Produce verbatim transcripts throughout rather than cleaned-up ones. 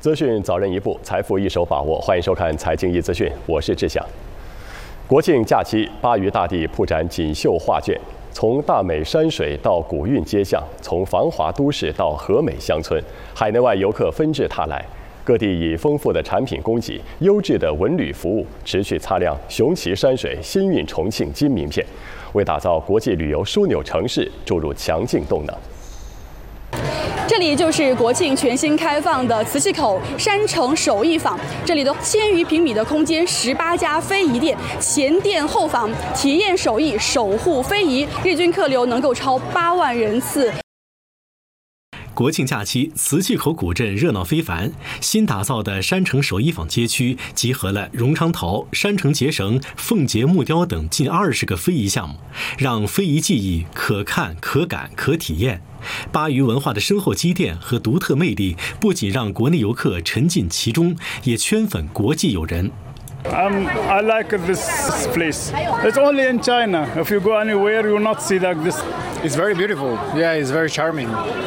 资讯早人一步，财富一手把握。欢迎收看《财经一资讯》，我是志祥。国庆假期，巴渝大地铺展锦绣画卷，从大美山水到古韵街巷，从繁华都市到和美乡村，海内外游客纷至沓来。各地以丰富的产品供给、优质的文旅服务，持续擦亮雄奇山水、新韵重庆金名片，为打造国际旅游枢纽城市注入强劲动能。 这里就是国庆全新开放的磁器口山城手艺坊，这里的千余平米的空间，十八家非遗店，前店后坊，体验手艺，守护非遗，日均客流能够超八万人次。 国庆假期，磁器口古镇热闹非凡。新打造的山城手艺坊街区集合了荣昌陶、山城结绳、凤节木雕等近二十个非遗项目，让非遗技艺可看、可感、可体验。巴渝文化的深厚积淀和独特魅力，不仅让国内游客沉浸其中，也圈粉国际友人。 Um, I like this place. It's only in China. If you go anywhere, you will not see like this. It's very beautiful. Yeah, it's very charming.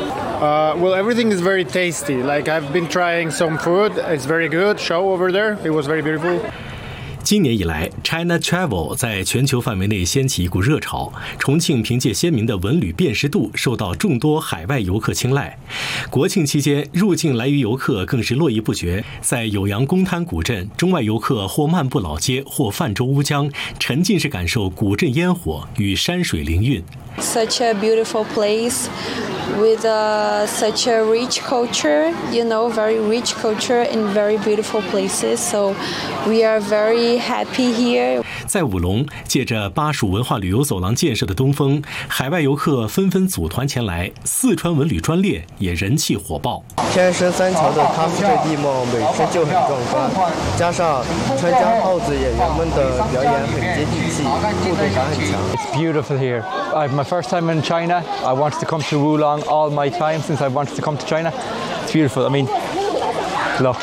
Uh, well, everything is very tasty. Like I've been trying some food. It's very good. Show over there. It was very beautiful. 今年以来 ，China Travel 在全球范围内掀起一股热潮。重庆凭借鲜明的文旅辨识度，受到众多海外游客青睐。国庆期间，入境来渝游客更是络绎不绝。在酉阳公滩古镇，中外游客或漫步老街，或泛舟乌江，沉浸式感受古镇烟火与山水灵韵。 Such a beautiful place. With uh, such a rich culture, you know, very rich culture in very beautiful places. So we are very happy here. 在武隆，借着巴蜀文化旅游走廊建设的东风，海外游客纷纷组团前来，四川文旅专列也人气火爆。 天山三桥的咖啡队地貌每天就很壮观，加上川江号子演员们的表演很接地气，互动感很强。 It's beautiful here. I, my first time in China. I wanted to come to Wulong all my time since I wanted to come to China. It's beautiful. I mean, look,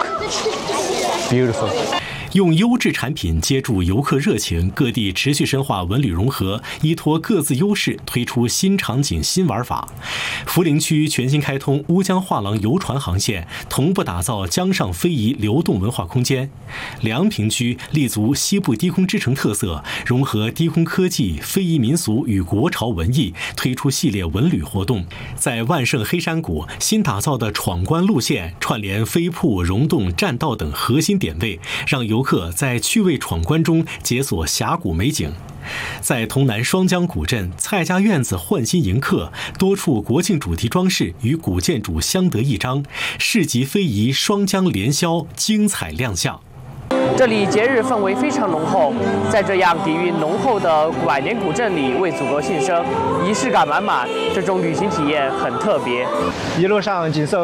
beautiful. 用优质产品接住游客热情，各地持续深化文旅融合，依托各自优势推出新场景、新玩法。涪陵区全新开通乌江画廊游船航线，同步打造江上非遗流动文化空间。梁平区立足西部低空之城特色，融合低空科技、非遗民俗与国潮文艺，推出系列文旅活动。在万盛黑山谷，新打造的闯关路线串联飞瀑、溶洞、栈道等核心点位，让游 游客在趣味闯关中解锁峡谷美景。在潼南双江古镇，蔡家院子焕新迎客，多处国庆主题装饰与古建筑相得益彰，市集非遗双江联销精彩亮相。 这里节日氛围非常浓厚，在这样底蕴浓厚的百年古镇里为祖国庆生，仪式感满满，这种旅行体验很特别。 一路上景色